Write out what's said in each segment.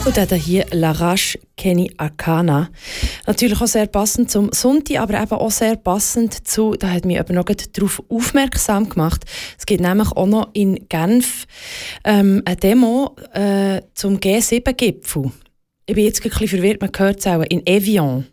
Und dann hier Larache Kenny Arcana. Natürlich auch sehr passend zum Sonntag, aber eben auch sehr passend zu, da hat mich aber noch darauf aufmerksam gemacht, es gibt nämlich auch noch in Genf eine Demo zum G7-Gipfel. Ich bin jetzt ein bisschen verwirrt, man hört es auch, in Evian.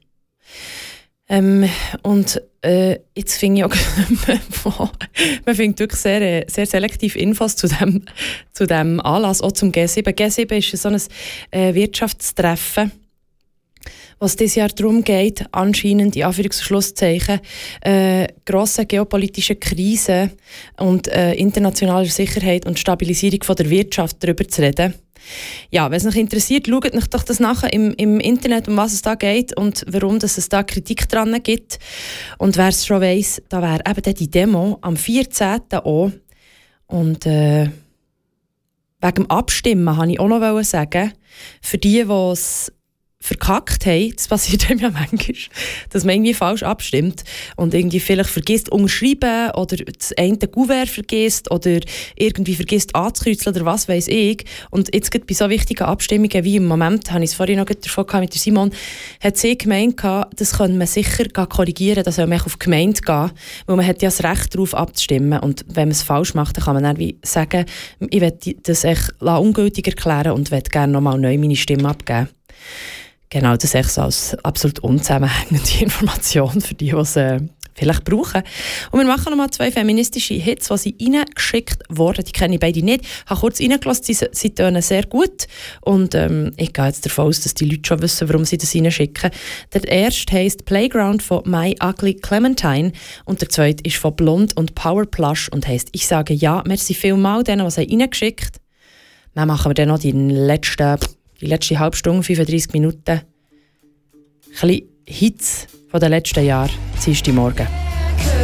Und jetzt finde ich auch, man findet wirklich sehr, sehr selektiv Infos zu dem Anlass, auch zum G7. G7 ist so ein Wirtschaftstreffen, was dieses Jahr darum geht, anscheinend, in Anführungs- und Schlusszeichen, grosse geopolitische Krisen und internationaler Sicherheit und Stabilisierung von der Wirtschaft darüber zu reden. Ja, wenn es euch interessiert, schaut euch doch das nachher im Internet, um was es da geht und warum dass es da Kritik dran gibt. Und wer es schon weiss, da wäre eben die Demo am 14. auch. Und wegen dem Abstimmen wollte ich auch noch sagen, für die es verkackt haben, das passiert einem ja manchmal, dass man irgendwie falsch abstimmt und irgendwie vielleicht vergisst unterschreiben oder das eine Kuvert vergisst oder irgendwie vergisst anzukreuzeln oder was weiss ich. Und jetzt bei so wichtigen Abstimmungen wie im Moment, habe ich es vorhin noch davon gehabt mit der Simon, hat sie gemeint, das könnte man sicher korrigieren, dass man auf die Gemeinde gehen, weil man hat ja das Recht darauf abzustimmen und wenn man es falsch macht, dann kann man dann wie sagen, ich will das echt ungültig erklären und will gerne nochmal neu meine Stimme abgeben. Genau, das ist echt so als absolut unzusammenhängende Information für die es vielleicht brauchen. Und wir machen nochmal 2 feministische Hits, die sie reingeschickt wurden. Die kenne ich beide nicht. Ich habe kurz reingelassen, sie tönen sehr gut. Und ich gehe jetzt davon aus, dass die Leute schon wissen, warum sie das reinschicken. Der erste heisst Playground von My Ugly Clementine und der zweite ist von Blond und Power Plush und heisst Ich sage ja. Merci vielmals denen, die sie reingeschickt haben. Dann machen wir dann noch die letzte halbe Stunde, 35 Minuten, ein bisschen Hits von den letzten Jahren, Dienstagmorgen.